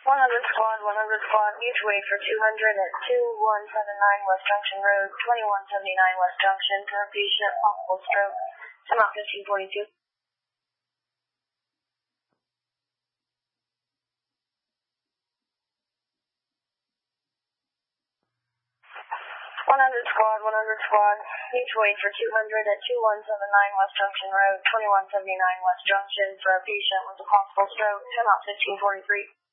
100 squad, mutual aid for 200 at 2179 West Junction Road, 2179 West Junction for a patient, possible stroke. Come out 1542. 100 squad, mutual aid for 200 at 2179 West Junction Road, 2179 West Junction for a patient with a possible stroke. Come out 1543.